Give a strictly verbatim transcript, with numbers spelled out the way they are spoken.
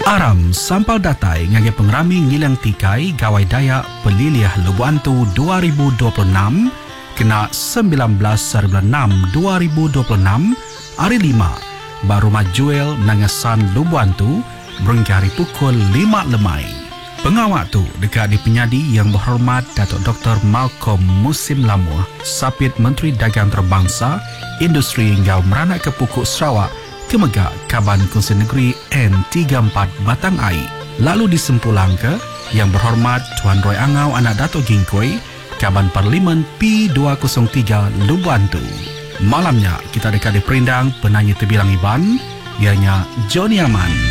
Aram sampal datai ngagi pengrami ngilang tikai gawai daya peliliah Lubuantu dua ribu dua puluh enam kena sembilan belas bulan enam dua ribu dua puluh enam hari lima baru majuel nangasan Lubuantu berhingga hari pukul lima lemai. Pengawak tu dekat di penyadi yang berhormat Datuk Doktor Malcolm Musim Lamuh, Sapit Menteri Dagang Terbangsa, Industri hingga meranak ke Pukuk Sarawak, Kemegak Kaban Kongsi Negeri N tiga puluh empat Batang Ai. Lalu disempulang ke yang berhormat Tuan Roy Angau anak Datuk Gingkoi, Kaban Parlimen P dua kosong tiga Lubuantu. Malamnya kita dekat di perindang penanya terbilang Iban, ianya Johnny Aman.